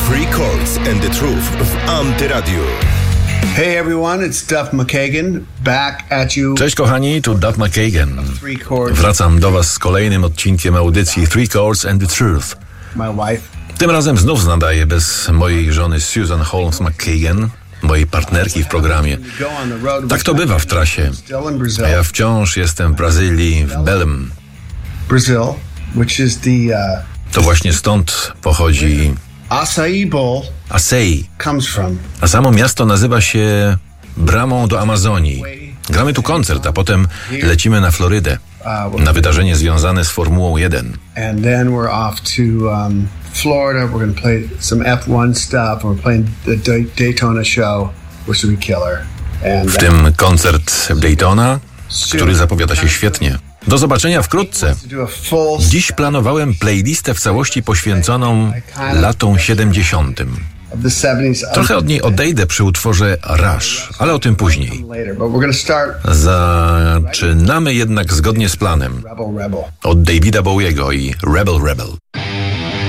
Three Chords and the Truth w Antyradio. Hey everyone, it's Duff McKagan, back at you. Cześć kochani, tu Duff McKagan. Wracam do was z kolejnym odcinkiem audycji Three Chords and the Truth. My wife. Tym razem znów nadaję bez mojej żony Susan Holmes McKagan, mojej partnerki w programie. Tak to bywa w trasie. A ja wciąż jestem w Brazylii, w Belém. Brazil, which is the To właśnie stąd pochodzi Acai Bowl Acai, comes from. a samo miasto nazywa się Bramą do Amazonii. Gramy tu koncert, a potem lecimy na Florydę, na wydarzenie związane z Formułą 1. And then we're off to Florida. We're going to play some F1 stuff. We're playing the Daytona show, which will be killer. And W tym koncert Daytona, który zapowiada się świetnie. Do zobaczenia wkrótce. to do a full Dziś planowałem playlistę w całości poświęconą latom 70. of the 70s. Trochę od niej odejdę przy utworze Rush, ale o tym później. Later, but we're going to start Zaczynamy jednak zgodnie z planem Rebel Rebel. od Davida Bowiego i Rebel Rebel.